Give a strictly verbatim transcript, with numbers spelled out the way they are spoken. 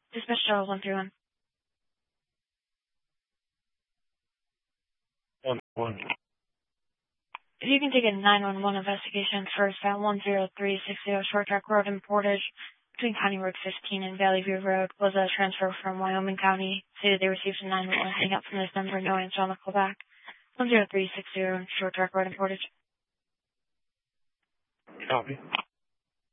Dispatch Shuttle one three one. One one. If you can take a nine one one investigation first at one zero three six zero Short Track Road in Portage between County Road fifteen and Valley View Road was a transfer from Wyoming County. Stated they received a nine one one hang up from this number. No answer on the callback. one zero three six zero Short Track Road in Portage. Copy.